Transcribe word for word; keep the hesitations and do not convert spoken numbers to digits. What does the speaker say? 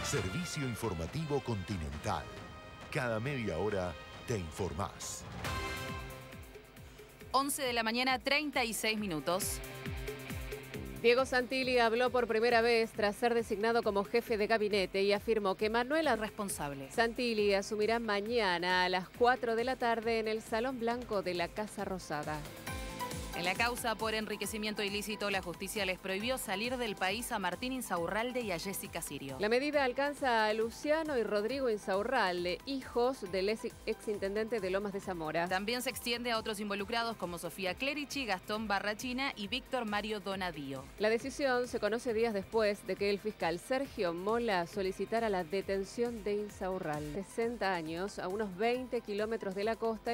Servicio informativo Continental. Cada media hora te informás. once de la mañana, treinta y seis minutos. Diego Santilli habló por primera vez tras ser designado como jefe de gabinete y afirmó que Manuela Responsable. Santilli asumirá mañana a las cuatro de la tarde en el Salón Blanco de la Casa Rosada. En la causa por enriquecimiento ilícito, la justicia les prohibió salir del país a Martín Insaurralde y a Jessica Sirio. La medida alcanza a Luciano y Rodrigo Insaurralde, hijos del ex exintendente de Lomas de Zamora. También se extiende a otros involucrados como Sofía Clerici, Gastón Barrachina y Víctor Mario Donadío. La decisión se conoce días después de que el fiscal Sergio Mola solicitara la detención de Insaurralde, sesenta años, a unos veinte kilómetros de la costa.